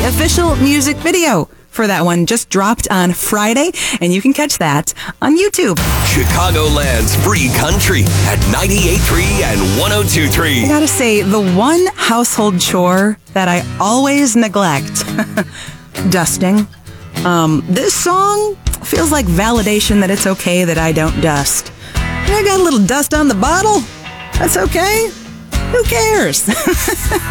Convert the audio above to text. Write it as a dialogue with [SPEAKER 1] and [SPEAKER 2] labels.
[SPEAKER 1] The official music video for that one just dropped on Friday, and you can catch that on YouTube.
[SPEAKER 2] Chicagoland's free country at 98.3 and 102.3.
[SPEAKER 1] I gotta say, the one household chore that I always neglect, dusting. This song feels like validation that it's okay that I don't dust. I got a little dust on the bottle. That's okay. Who cares?